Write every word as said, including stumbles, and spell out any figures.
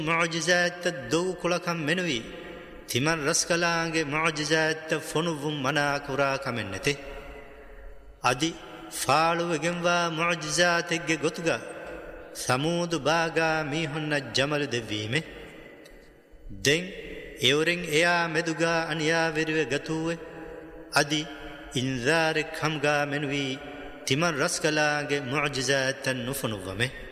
معجزات الدو كلكم منوي تمن رسكلانge معجزات فنوم منا كورا كمنته أدي فالو جنوا معجزات جوتغا ثمود باغا ميهن جمل دبيمه دين ايورين ايا مدوغا انيا ويرو گتوه أدي إنذار خمغا منوي تمن رسكلانge معجزات نفنومه